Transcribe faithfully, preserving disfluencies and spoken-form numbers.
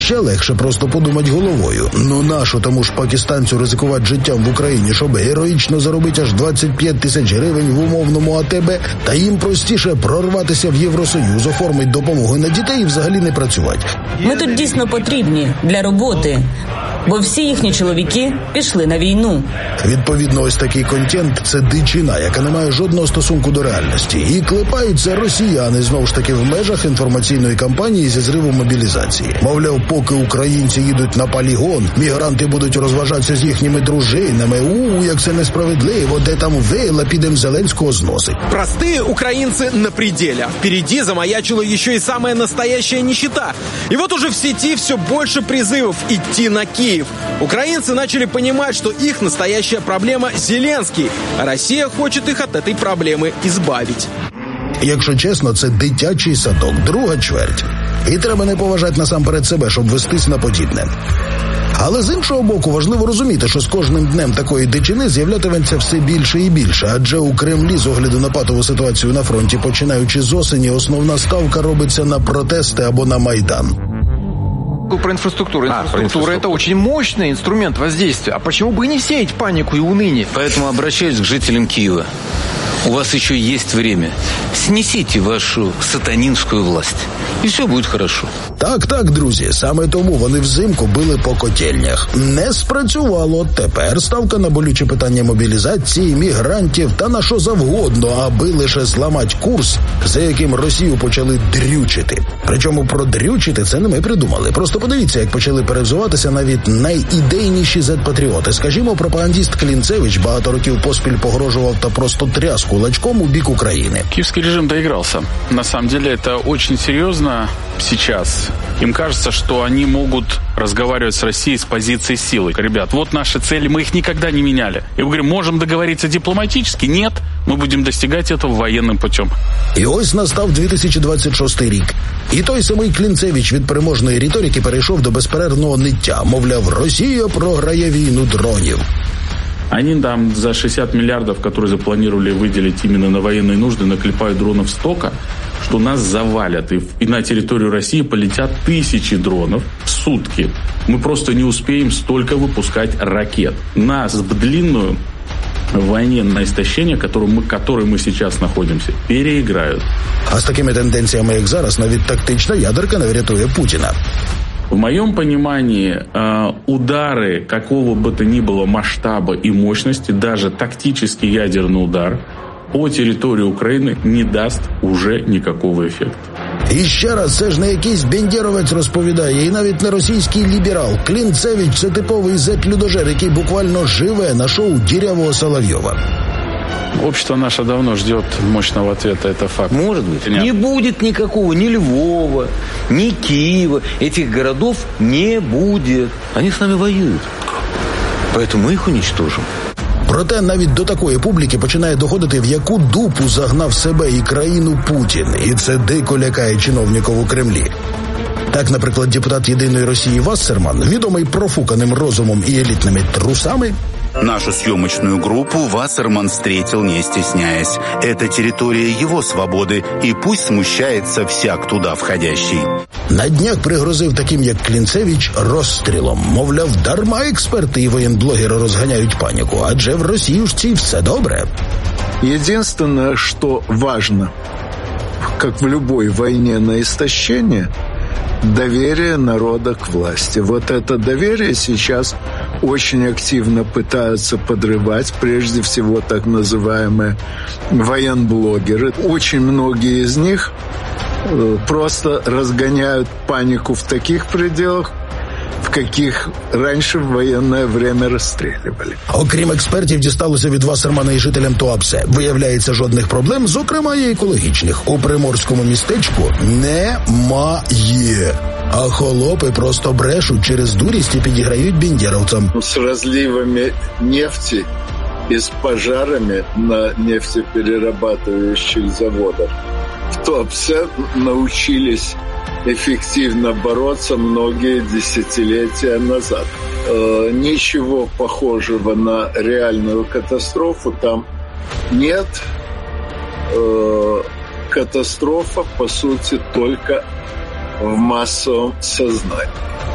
ще легше просто подумати головою. Ну нащо тому ж пакистанцю ризикувати життям в Україні, щоб героїчно заробити аж двадцять п'ять тисяч гривень в умовному А Те Бе, та їм простіше прорватися в Євросоюз, оформити допомогу на дітей і взагалі не працювати. Ми тут дійсно потрібні для роботи, бо всі їхні чоловіки пішли на війну. Відповідно, ось такий контент – це дичина, яка не має жодного стосунку до реальності. І клепаються росіяни, знову ж таки, в межах інформаційної кампанії зі зриву мобілізації. Мовляв, поки українці їдуть на полігон, мігранти будуть розважатися з їхніми дружинами. У, як це несправедливо, де там вейла, підем Зеленського зносить. Простые украинцы на пределе. А впереди замаячила еще и самая настоящая нищета. И вот уже в сети все больше призывов идти на Киев. Украинцы начали понимать, что их настоящая проблема Зеленский, а Россия хочет их от этой проблемы избавить. Якщо чесно, це дитячий садок, друга чверть. І треба не поважати насамперед себе, щоб вестись на подібне. Але з іншого боку, важливо розуміти, що з кожним днем такої дичини з'являтиметься все більше і більше, адже у Кремлі з огляду на патову ситуацію на фронті, починаючи з осені, основна ставка робиться на протести або на Майдан. Про инфраструктуру. Инфраструктура – это очень мощный инструмент воздействия. А почему бы и не сеять панику и уныние? Поэтому обращаюсь к жителям Киева. У вас еще есть время. Снесите вашу сатанинскую власть. І все буде хорошо. Так, так, друзі, саме тому вони взимку били по котельнях. Не спрацювало. Тепер ставка на болюче питання мобілізації, мігрантів та на що завгодно, аби лише зламати курс, за яким Росію почали дрючити. Причому продрючити це не ми придумали. Просто подивіться, як почали перевзуватися навіть найідейніші зет-патріоти. Скажімо, пропагандист Клінцевич багато років поспіль погрожував та просто тряс кулачком у бік України. Киевский режим доигрался. На самом деле это очень серьезно сейчас. Им кажется, что они могут разговаривать с Россией с позиции силы. Ребят, вот наши цели, мы их никогда не меняли. И мы говорим, можем договориться дипломатически? Нет, мы будем достигать этого военным путем. І ось настав дві тисячі двадцять шостий рік. І той самий Клінцевич від переможної риторики перейшов до безперервного ниття. Мовляв, Росія програє війну дронів. Они там за шестьдесят миллиардов, которые запланировали выделить именно на военные нужды, наклепают дронов столько, что нас завалят. И, и на территорию России полетят тысячи дронов в сутки. Мы просто не успеем столько выпускать ракет. Нас в длинную войне на истощение, в которой мы, которой мы сейчас находимся, переиграют. А з такими тенденціями, як зараз, навіть тактична ядерка не врятує Путіна. В моем понимании, удары какого бы то ни было масштаба и мощности, даже тактический ядерный удар по территории Украины не даст уже никакого эффекта. І ще раз, це ж не якийсь бендєровець розповідає, і навіть не російський ліберал. Клінцевич – це типовий зет-людожер, який буквально живе на шоу Дірявого Соловйова. Общество наше давно ждет мощного ответа, это факт. Может быть. Не будет никакого ни Львова, ни Киева. Этих городов не будет. Они с нами воюют. Поэтому мы их уничтожим. Проте навіть до такої публіки починає доходити, в яку дупу загнав себе і країну Путін. І це дико лякає чиновників у Кремлі. Так, наприклад, депутат «Єдиної Росії» Вассерман, відомий профуканим розумом і елітними трусами, нашу съемочную группу Вассерман встретил, не стесняясь. Это территория его свободы, и пусть смущается всяк туда входящий. На днях пригрозив таким, як Клінцевич, розстрілом. Мовляв, дарма експерти і воєнблогери розганяють паніку, адже в Росіюшці все добре. Единственное, что важно, как в любой войне на истощение, доверие народа к власти. Вот это доверие сейчас очень активно пытаются подрывать, прежде всего так называемые военблогеры. Очень многие из них просто разгоняют панику в таких пределах, в яких раніше в воєнне время розстрілювали. Окрім експертів, дісталося від Вассермана і жителям Туапсе. Виявляється, жодних проблем, зокрема і екологічних, у приморському містечку немає. А холопи просто брешуть через дурість і підіграють бендєровцям. З розливами нефті і з пожарами на нефтеперерабатывающих заводах в Туапсе научились эффективно бороться многие десятилетия назад. Э, ничего похожего на реальную катастрофу там нет. Э, катастрофа, по сути, только в массовом сознании.